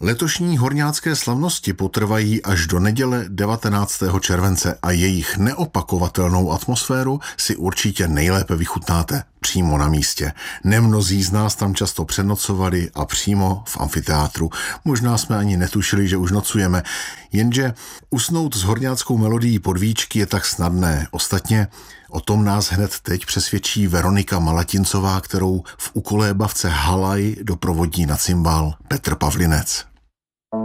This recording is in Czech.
Letošní horňácké slavnosti potrvají až do neděle 19. července a jejich neopakovatelnou atmosféru si určitě nejlépe vychutnáte přímo na místě. Nemnozí z nás tam často přenocovali a přímo v amfiteátru. Možná jsme ani netušili, že už nocujeme, jenže usnout s horňáckou melodií Podvíčky je tak snadné. Ostatně o tom nás hned teď přesvědčí Veronika Malatincová, kterou v ukolébavce Halaj doprovodí na cymbál Petr Pavlinec.